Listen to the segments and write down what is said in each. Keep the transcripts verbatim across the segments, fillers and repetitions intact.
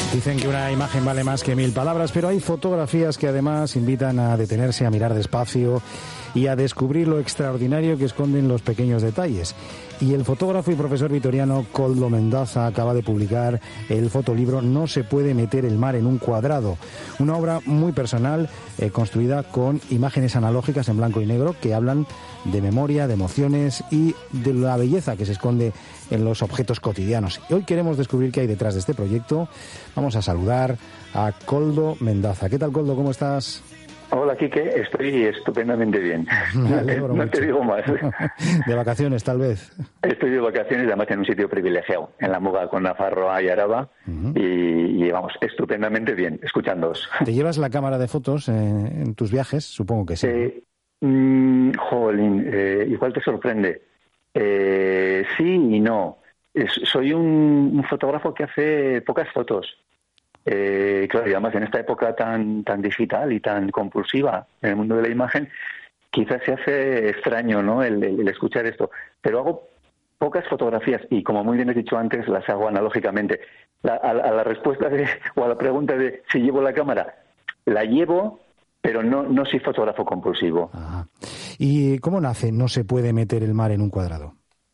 Dicen que una imagen vale más que mil palabras, pero hay fotografías que además invitan a detenerse, a mirar despacio y a descubrir lo extraordinario que esconden los pequeños detalles. Y el fotógrafo y profesor vitoriano Koldo Mendaza acaba de publicar el fotolibro No se puede meter el mar en un cuadrado, una obra muy personal, eh, construida con imágenes analógicas en blanco y negro que hablan de memoria, de emociones y de la belleza que se esconde en los objetos cotidianos. Y hoy queremos descubrir qué hay detrás de este proyecto. Vamos a saludar a Koldo Mendaza. ¿Qué tal, Koldo? ¿Cómo estás? Hola, Quique, estoy estupendamente bien. Me alegro no mucho. Te digo más. De vacaciones, tal vez. Estoy de vacaciones, además en un sitio privilegiado, en la Muga con Nafarroa y Araba, uh-huh. y, y vamos, estupendamente bien, escuchándoos. ¿Te llevas la cámara de fotos eh, en tus viajes? Supongo que sí. Eh, mmm, jolín, eh, igual te sorprende. Eh, sí y no. Es, soy un, un fotógrafo que hace pocas fotos. Eh, claro, y además en esta época tan tan digital y tan compulsiva en el mundo de la imagen, quizás se hace extraño, ¿no?, el, el, el escuchar esto. Pero hago pocas fotografías y, como muy bien has dicho antes, las hago analógicamente. La, a, a la respuesta de, o a la pregunta de si llevo la cámara, la llevo, pero no, no soy fotógrafo compulsivo. Ajá. ¿Y cómo nace No se puede meter el mar en un cuadrado?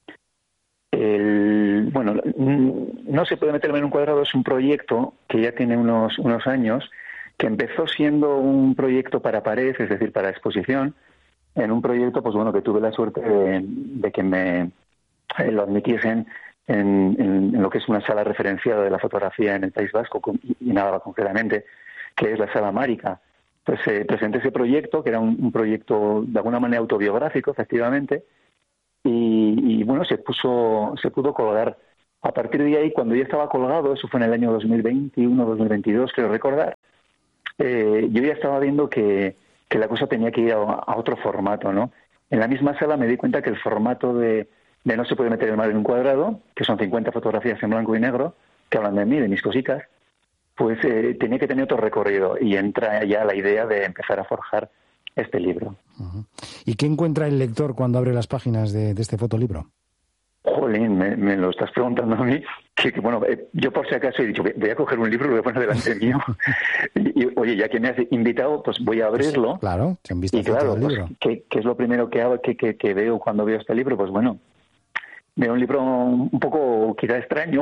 El, bueno, No se puede meter en un cuadrado es un proyecto que ya tiene unos, unos años, que empezó siendo un proyecto para pared, es decir, para exposición, en un proyecto, pues bueno, que tuve la suerte de, de que me eh, lo admitiesen en, en, en lo que es una sala referenciada de la fotografía en el País Vasco, y nada concretamente, que es la Sala Márica. Pues eh, presenté ese proyecto, que era un, un proyecto de alguna manera autobiográfico, efectivamente, y, y bueno, se puso, se pudo colgar. A partir de ahí, cuando ya estaba colgado, eso fue en el año dos mil veintiuno, dos mil veintidós, creo recordar, eh, yo ya estaba viendo que, que la cosa tenía que ir a, a otro formato, ¿no? En la misma sala me di cuenta que el formato de, de No se puede meter el mar en un cuadrado, que son cincuenta fotografías en blanco y negro, que hablan de mí, de mis cositas, pues eh, tenía que tener otro recorrido, y entra ya la idea de empezar a forjar este libro. Uh-huh. ¿Y qué encuentra el lector cuando abre las páginas de, de este fotolibro? Jolín, me, me lo estás preguntando a mí, que, que bueno, eh, yo por si acaso he dicho, voy a coger un libro y lo voy a poner delante mío, y, y oye, ya que me has invitado, pues voy a abrirlo. Pues, claro, te han visto y claro, el pues, libro. ¿qué, ¿qué es lo primero que, hago, que, que, que veo cuando veo este libro? Pues bueno, veo un libro un poco quizá extraño,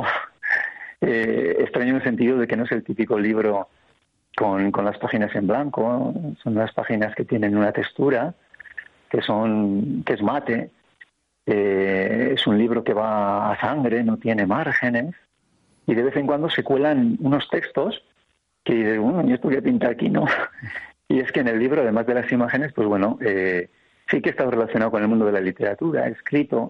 eh, extraño en el sentido de que no es el típico libro con, con las páginas en blanco, son las páginas que tienen una textura, que son que es mate. Eh, es un libro que va a sangre, no tiene márgenes, y de vez en cuando se cuelan unos textos que dices, bueno, ¿y esto qué pinta aquí, no? Y es que en el libro, además de las imágenes, pues bueno, eh, sí que está relacionado con el mundo de la literatura, escrito,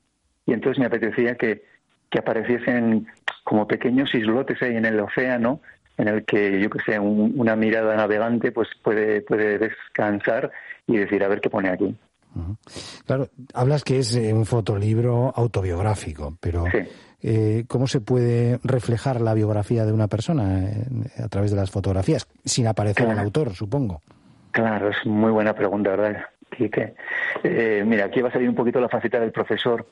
y entonces me apetecía que, que apareciesen como pequeños islotes ahí en el océano, en el que, yo que sé, un, una mirada navegante pues puede, puede descansar y decir, a ver qué pone aquí. Claro, hablas que es un fotolibro autobiográfico, pero sí. eh, ¿cómo se puede reflejar la biografía de una persona eh, a través de las fotografías, sin aparecer claro. el autor, supongo? Claro, es muy buena pregunta, ¿verdad, Quique? Eh, mira, aquí va a salir un poquito la faceta del profesor.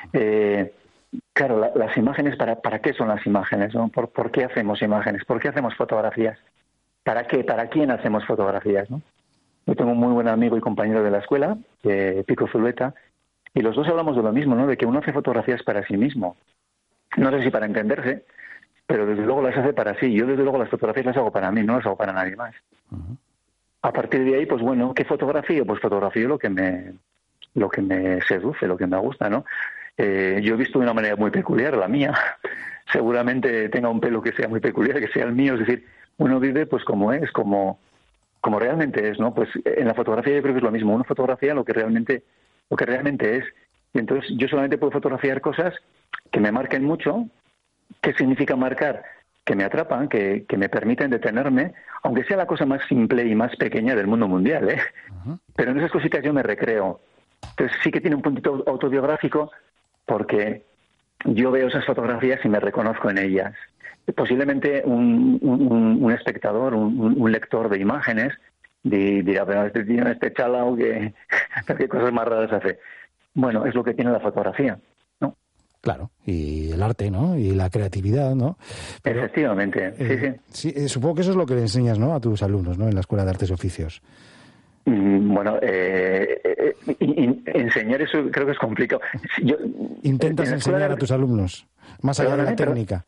Eh, claro, la, las imágenes, ¿para, ¿para qué son las imágenes? ¿No? ¿Por, ¿Por qué hacemos imágenes? ¿Por qué hacemos fotografías? ¿Para qué? ¿Para quién hacemos fotografías, no? Yo tengo un muy buen amigo y compañero de la escuela, eh, Pico Zulueta, y los dos hablamos de lo mismo, ¿no? De que uno hace fotografías para sí mismo. No sé si para entenderse, pero desde luego las hace para sí. Yo desde luego las fotografías las hago para mí, no las hago para nadie más. Uh-huh. A partir de ahí, pues bueno, ¿qué fotografío? Pues fotografío lo que me, lo que me seduce, lo que me gusta, ¿no? Eh, yo he visto de una manera muy peculiar la mía. Seguramente tenga un pelo que sea muy peculiar, que sea el mío. Es decir, uno vive pues como es, como... como realmente es, ¿no? Pues en la fotografía yo creo que es lo mismo. Uno fotografía lo que realmente lo que realmente es. Y entonces yo solamente puedo fotografiar cosas que me marquen mucho. ¿Qué significa marcar? Que me atrapan, que, que me permiten detenerme, aunque sea la cosa más simple y más pequeña del mundo mundial, ¿eh? Uh-huh. Pero en esas cositas yo me recreo. Entonces sí que tiene un puntito autobiográfico, porque yo veo esas fotografías y me reconozco en ellas. Posiblemente un, un, un espectador, un, un lector de imágenes, dirá, pero este tío, este chalao, que qué cosas más raras hace. Bueno, es lo que tiene la fotografía, ¿no? Claro, y el arte, ¿no? Y la creatividad, ¿no? Pero, Efectivamente, sí, eh, sí. sí. Supongo que eso es lo que le enseñas, ¿no?, a tus alumnos, ¿no?, en la Escuela de Artes y Oficios. Bueno, eh, eh, in, enseñar eso creo que es complicado. Yo, ¿Intentas enseñar de... a tus alumnos, más allá de la técnica?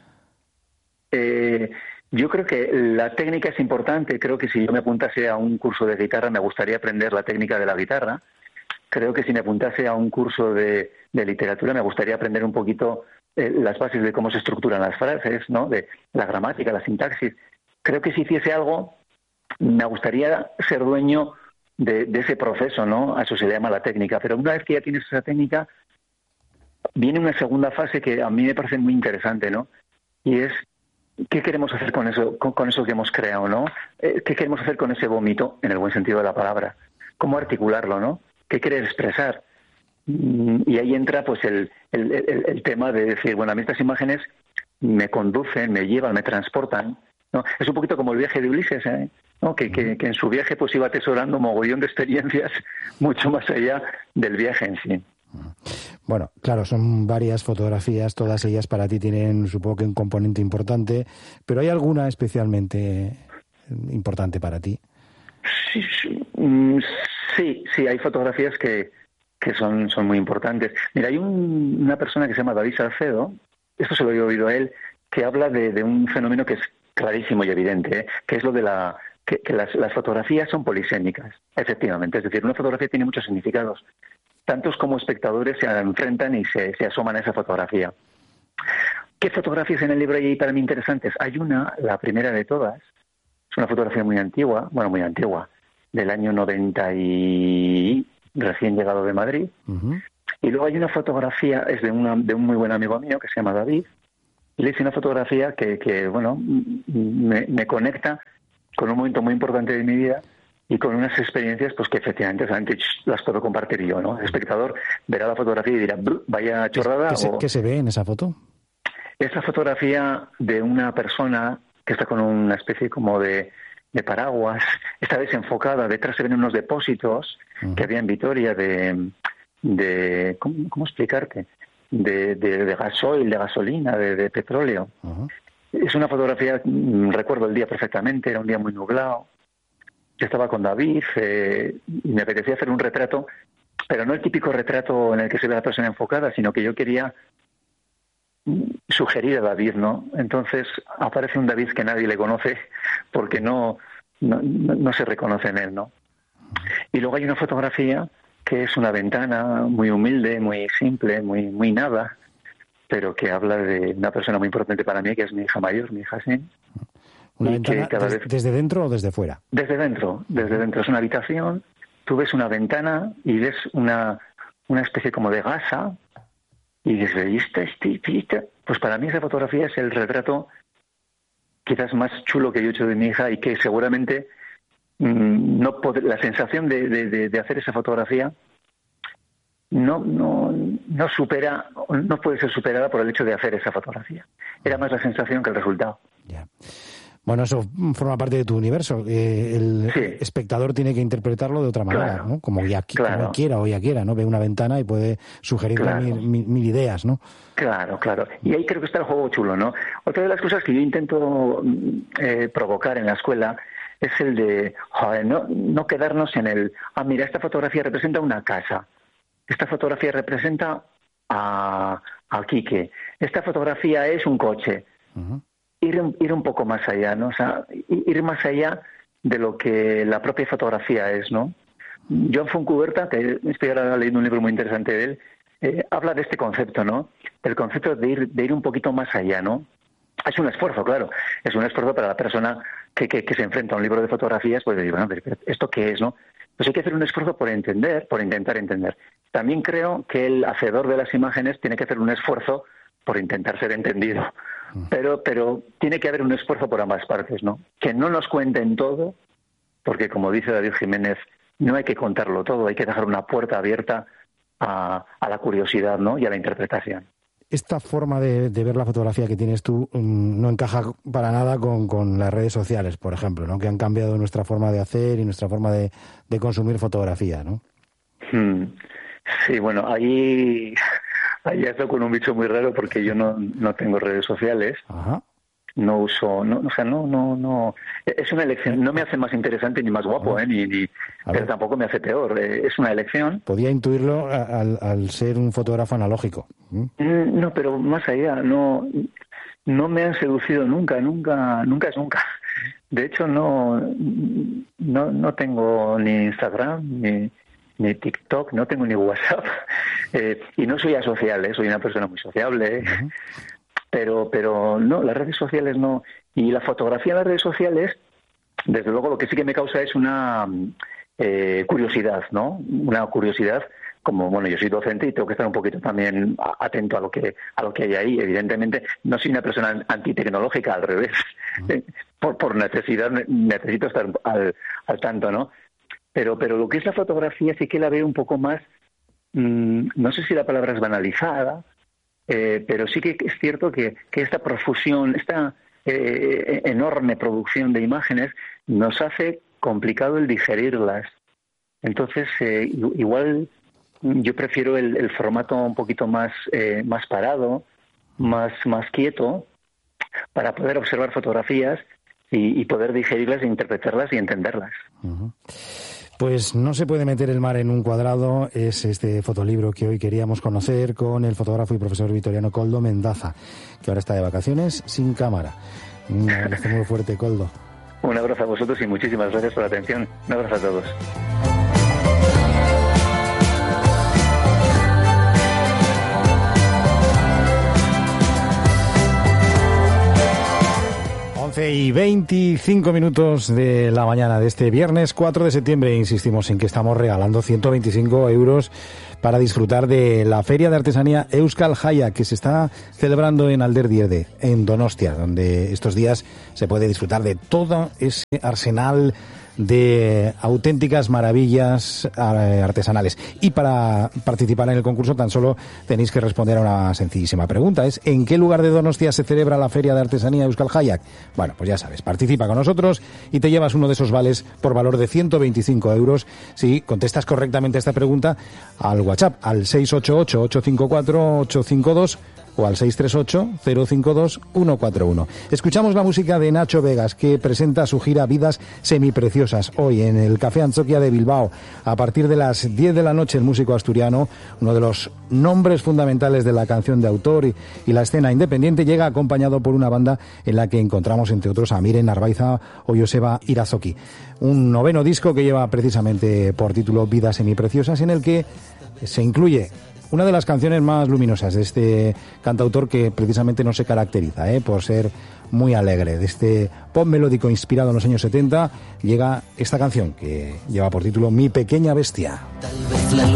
Eh, yo creo que la técnica es importante. Creo que si yo me apuntase a un curso de guitarra, me gustaría aprender la técnica de la guitarra. Creo que si me apuntase a un curso de, de literatura, me gustaría aprender un poquito eh, las bases de cómo se estructuran las frases, ¿no?, de la gramática, la sintaxis. Creo que si hiciese algo, me gustaría ser dueño de, de ese proceso, ¿no? A eso se le llama la técnica. Pero una vez que ya tienes esa técnica, viene una segunda fase que a mí me parece muy interesante, ¿no? Y es, ¿qué queremos hacer con eso, con, con eso que hemos creado, ¿no? Eh, ¿Qué queremos hacer con ese vómito, en el buen sentido de la palabra? ¿Cómo articularlo, no? ¿Qué querer expresar? Y ahí entra pues el, el, el, el tema de decir, bueno, a mí estas imágenes me conducen, me llevan, me transportan, ¿no? Es un poquito como el viaje de Ulises, ¿eh? ¿No? Que, que, que en su viaje pues iba atesorando mogollón de experiencias mucho más allá del viaje en sí. Bueno, claro, son varias fotografías, todas ellas para ti tienen, supongo que un componente importante, pero ¿hay alguna especialmente importante para ti? Sí, sí, sí, sí hay fotografías que, que son, son muy importantes. Mira, hay un, una persona que se llama David Salcedo, esto se lo he oído a él, que habla de, de un fenómeno que es clarísimo y evidente, ¿eh? Que es lo de la que, que las, las fotografías son polisémicas, efectivamente. Es decir, una fotografía tiene muchos significados. Tantos como espectadores se enfrentan y se, se asoman a esa fotografía. ¿Qué fotografías en el libro hay para mí interesantes? Hay una, la primera de todas, es una fotografía muy antigua, bueno, muy antigua, del año noventa y recién llegado de Madrid. Uh-huh. Y luego hay una fotografía, es de, una, de un muy buen amigo mío que se llama David, y le hice una fotografía que, que bueno, me, me conecta con un momento muy importante de mi vida y con unas experiencias pues que efectivamente las puedo compartir yo, ¿no? El espectador verá la fotografía y dirá, vaya chorrada. ¿Qué se, o... ¿Qué se ve en esa foto? Es la fotografía de una persona que está con una especie como de, de paraguas, está desenfocada, detrás se ven unos depósitos uh-huh. que había en Vitoria de, de ¿cómo, cómo explicarte? De, de, de gasoil, de gasolina, de, de petróleo. Uh-huh. Es una fotografía, recuerdo el día perfectamente, era un día muy nublado. Yo estaba con David eh, y me apetecía hacer un retrato, pero no el típico retrato en el que se ve a la persona enfocada, sino que yo quería sugerir a David, ¿no? Entonces aparece un David que nadie le conoce porque no, no, no se reconoce en él, ¿no? Y luego hay una fotografía que es una ventana muy humilde, muy simple, muy, muy nada, pero que habla de una persona muy importante para mí, que es mi hija mayor, mi hija Sin. ¿Una ventana des, vez... desde dentro o desde fuera? Desde dentro, desde dentro. Es una habitación, tú ves una ventana y ves una, una especie como de gasa y dices, ¿y esta, este, esta? Pues para mí esa fotografía es el retrato quizás más chulo que yo he hecho de mi hija y que seguramente mmm, no pod- la sensación de, de, de, de hacer esa fotografía no, no, no supera, no puede ser superada por el hecho de hacer esa fotografía. Era más la sensación que el resultado. Yeah. Bueno, eso forma parte de tu universo. Eh, el sí. espectador tiene que interpretarlo de otra manera, claro. ¿no? Como ya claro. como quiera o ya quiera, ¿no? Ve una ventana y puede sugerirle claro. mil, mil, mil ideas, ¿no? Claro, claro. Y ahí creo que está el juego chulo, ¿no? Otra de las cosas que yo intento eh, provocar en la escuela es el de, joder, no, no quedarnos en el, ah, mira, esta fotografía representa una casa, esta fotografía representa a, a Quique, esta fotografía es un coche. Uh-huh. Ir, ir un poco más allá, ¿no? O sea, ir más allá de lo que la propia fotografía es, ¿no? Joan Fontcuberta, que estoy ahora leyendo un libro muy interesante de él, eh, habla de este concepto, ¿no? El concepto de ir, de ir un poquito más allá, ¿no? Es un esfuerzo, claro. Es un esfuerzo para la persona que, que, que se enfrenta a un libro de fotografías, pues decir, bueno, pero ¿esto qué es, no? Pues hay que hacer un esfuerzo por entender, por intentar entender. También creo que el hacedor de las imágenes tiene que hacer un esfuerzo por intentar ser entendido. Pero, pero tiene que haber un esfuerzo por ambas partes, ¿no? Que no nos cuenten todo, porque como dice David Jiménez, no hay que contarlo todo, hay que dejar una puerta abierta a, a la curiosidad, ¿no? Y a la interpretación. Esta forma de, de ver la fotografía que tienes tú um, no encaja para nada con, con las redes sociales, por ejemplo, ¿no? Que han cambiado nuestra forma de hacer y nuestra forma de, de consumir fotografía, ¿no? Hmm. Sí, bueno, ahí ahí ya estoy con un bicho muy raro porque yo no, no tengo redes sociales. Ajá. No uso, no, o sea, no, no, no. Es una elección. No me hace más interesante ni más guapo, ¿eh? Ni, ni, pero tampoco me hace peor. Eh, es una elección. Podía intuirlo al, al ser un fotógrafo analógico. ¿Mm? No, pero más allá, no, no me han seducido nunca, nunca, nunca es nunca. De hecho, no, no, no tengo ni Instagram ni, ni TikTok, no tengo ni WhatsApp, eh, y no soy asocial, ¿eh? Soy una persona muy sociable. ¿eh? Uh-huh. Pero, pero no, las redes sociales no. Y la fotografía en las redes sociales, desde luego, lo que sí que me causa es una eh, curiosidad, ¿no? Una curiosidad, como, bueno, yo soy docente y tengo que estar un poquito también atento a lo que a lo que hay ahí. Evidentemente, no soy una persona antitecnológica, al revés. Uh-huh. por, por necesidad necesito estar al, al tanto, ¿no? Pero, pero lo que es la fotografía sí que la veo un poco más, mmm, no sé si la palabra es banalizada, Eh, pero sí que es cierto que, que esta profusión, esta eh, enorme producción de imágenes nos hace complicado el digerirlas. Entonces, eh, igual yo prefiero el, el formato un poquito más, eh, más parado, más, más quieto, para poder observar fotografías y, y poder digerirlas, interpretarlas y entenderlas. Uh-huh. Pues No se puede meter el mar en un cuadrado es este fotolibro que hoy queríamos conocer con el fotógrafo y profesor Vitoriano Koldo Mendaza, que ahora está de vacaciones sin cámara. Un abrazo muy fuerte, Koldo. Un abrazo a vosotros y muchísimas gracias por la atención. Un abrazo a todos. once y veinticinco minutos de la mañana de este viernes cuatro de septiembre. Insistimos en que estamos regalando ciento veinticinco euros para disfrutar de la Feria de Artesanía Euskal Jaya, que se está celebrando en Alderdierde, en Donostia, donde estos días se puede disfrutar de todo ese arsenal de auténticas maravillas artesanales. Y para participar en el concurso tan solo tenéis que responder a una sencillísima pregunta. Es ¿en qué lugar de Donostia se celebra la Feria de Artesanía Euskal Jaya? Bueno, pues ya sabes, participa con nosotros y te llevas uno de esos vales por valor de ciento veinticinco euros si contestas correctamente a esta pregunta al WhatsApp, al seis ocho ocho, ocho cinco cuatro, ocho cinco dos o al seis tres ocho, cero cinco dos, uno cuatro uno. Escuchamos la música de Nacho Vegas, que presenta su gira Vidas Semipreciosas hoy en el Café Antzoquia de Bilbao. A partir de las diez de la noche, el músico asturiano, uno de los nombres fundamentales de la canción de autor y, y la escena independiente, llega acompañado por una banda en la que encontramos, entre otros, a Miren Arbaiza o Joseba Irazoki. Un noveno disco que lleva precisamente por título Vidas Semipreciosas, en el que se incluye una de las canciones más luminosas de este cantautor, que precisamente no se caracteriza ¿eh? por ser muy alegre. De este pop melódico inspirado en los años setenta llega esta canción que lleva por título Mi Pequeña Bestia. Tal vez la